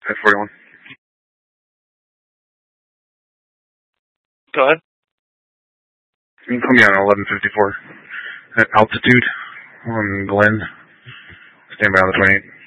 at 41. Go ahead. You can put me on 1154 at altitude on Glen. Stand by on the 28.